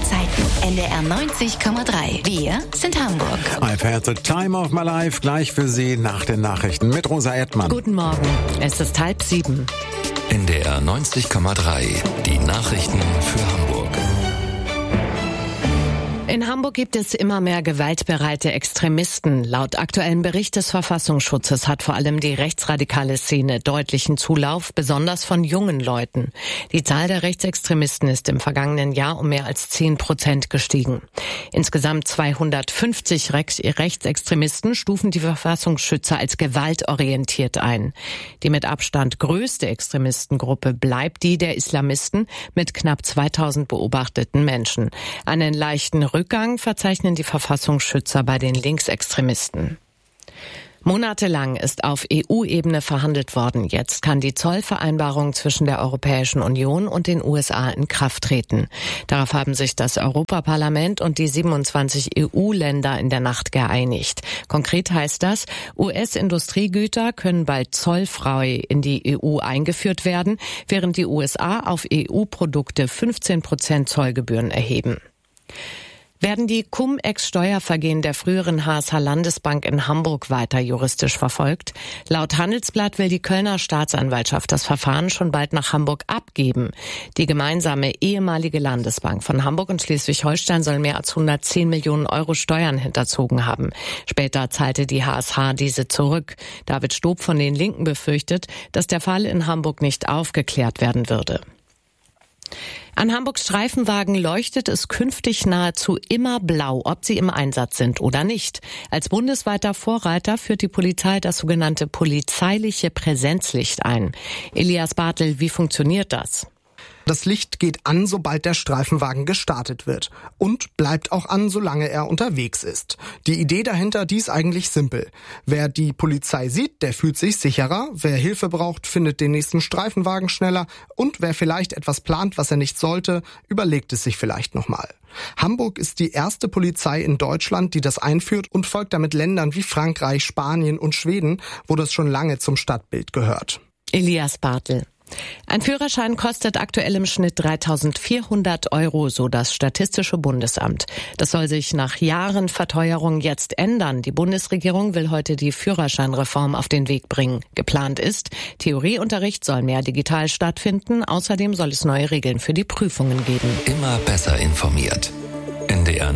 Zeiten. NDR 90,3. Wir sind Hamburg. I've had the time of my life. Gleich für Sie nach den Nachrichten mit Rosa Erdmann. Guten Morgen. Es ist 6:30. NDR 90,3. Die Nachrichten für Hamburg. In Hamburg gibt es immer mehr gewaltbereite Extremisten. Laut aktuellem Bericht des Verfassungsschutzes hat vor allem die rechtsradikale Szene deutlichen Zulauf, besonders von jungen Leuten. Die Zahl der Rechtsextremisten ist im vergangenen Jahr um mehr als 10% gestiegen. Insgesamt 250 Rechtsextremisten stufen die Verfassungsschützer als gewaltorientiert ein. Die mit Abstand größte Extremistengruppe bleibt die der Islamisten mit knapp 2000 beobachteten Menschen. Einen leichten Rückgang verzeichnen die Verfassungsschützer bei den Linksextremisten. Monatelang ist auf EU-Ebene verhandelt worden. Jetzt kann die Zollvereinbarung zwischen der Europäischen Union und den USA in Kraft treten. Darauf haben sich das Europaparlament und die 27 EU-Länder in der Nacht geeinigt. Konkret heißt das, US-Industriegüter können bald zollfrei in die EU eingeführt werden, während die USA auf EU-Produkte 15% Zollgebühren erheben. Werden die Cum-Ex-Steuervergehen der früheren HSH Landesbank in Hamburg weiter juristisch verfolgt? Laut Handelsblatt will die Kölner Staatsanwaltschaft das Verfahren schon bald nach Hamburg abgeben. Die gemeinsame ehemalige Landesbank von Hamburg und Schleswig-Holstein soll mehr als 110 Millionen Euro Steuern hinterzogen haben. Später zahlte die HSH diese zurück. David Stob von den Linken befürchtet, dass der Fall in Hamburg nicht aufgeklärt werden würde. An Hamburgs Streifenwagen leuchtet es künftig nahezu immer blau, ob sie im Einsatz sind oder nicht. Als bundesweiter Vorreiter führt die Polizei das sogenannte polizeiliche Präsenzlicht ein. Elias Bartel, wie funktioniert das? Das Licht geht an, sobald der Streifenwagen gestartet wird und bleibt auch an, solange er unterwegs ist. Die Idee dahinter, die ist eigentlich simpel. Wer die Polizei sieht, der fühlt sich sicherer. Wer Hilfe braucht, findet den nächsten Streifenwagen schneller. Und wer vielleicht etwas plant, was er nicht sollte, überlegt es sich vielleicht nochmal. Hamburg ist die erste Polizei in Deutschland, die das einführt und folgt damit Ländern wie Frankreich, Spanien und Schweden, wo das schon lange zum Stadtbild gehört. Elias Bartel. Ein Führerschein kostet aktuell im Schnitt 3.400 €, so das Statistische Bundesamt. Das soll sich nach Jahren Verteuerung jetzt ändern. Die Bundesregierung will heute die Führerscheinreform auf den Weg bringen. Geplant ist, Theorieunterricht soll mehr digital stattfinden. Außerdem soll es neue Regeln für die Prüfungen geben. Immer besser informiert. NDR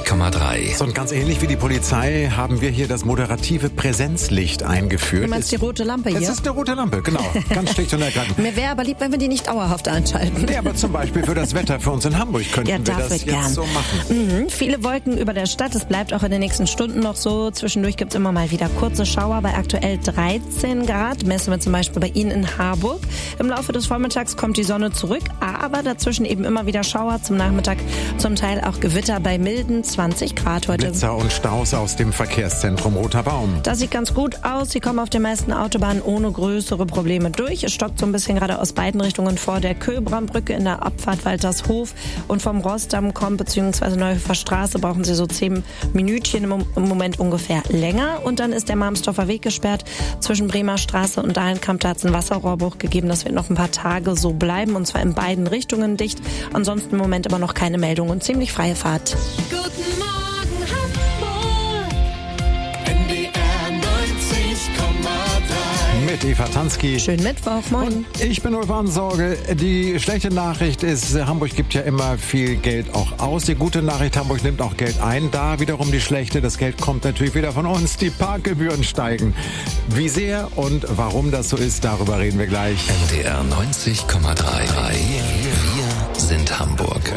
90,3. So, und ganz ähnlich wie die Polizei haben wir hier das moderative Präsenzlicht eingeführt. Du meinst die rote Lampe hier? Es ist eine rote Lampe, genau. Ganz schlicht und ergreifend. Mir wäre aber lieb, wenn wir die nicht dauerhaft anschalten. Nee, aber zum Beispiel für das Wetter für uns in Hamburg könnten wir das jetzt so machen. Viele Wolken über der Stadt. Es bleibt auch in den nächsten Stunden noch so. Zwischendurch gibt es immer mal wieder kurze Schauer bei aktuell 13 Grad. Messen wir zum Beispiel bei Ihnen in Harburg. Im Laufe des Vormittags kommt die Sonne zurück, aber dazwischen eben immer wieder Schauer. Zum Nachmittag zum Teil auch Gewitter bei milden 20 Grad heute. Blitzer und Staus aus dem Verkehrszentrum Roter Baum. Das sieht ganz gut aus. Sie kommen auf den meisten Autobahnen ohne größere Probleme durch. Es stockt so ein bisschen gerade aus beiden Richtungen vor der Köbrambrücke in der Abfahrt Waltershof und vom Rossdamm kommt bzw. Neuhofer Straße brauchen Sie so 10 Minütchen im Moment ungefähr länger. Und dann ist der Marmsdorfer Weg gesperrt zwischen Bremer Straße und Dahlenkamp. Da hat es einen Wasserrohrbruch gegeben. Das wird noch ein paar Tage so bleiben und zwar in beiden Richtungen dicht. Ansonsten im Moment immer noch keine Meldung und ziemlich freie Fahrt. Guten Morgen Hamburg, NDR 90,3. Mit Eva Tansky. Schönen Mittwoch, moin. Und ich bin Ulf Sorge. Die schlechte Nachricht ist, Hamburg gibt ja immer viel Geld auch aus. Die gute Nachricht, Hamburg nimmt auch Geld ein. Da wiederum die schlechte, das Geld kommt natürlich wieder von uns. Die Parkgebühren steigen. Wie sehr und warum das so ist, darüber reden wir gleich. NDR 90,3. Wir sind Hamburg.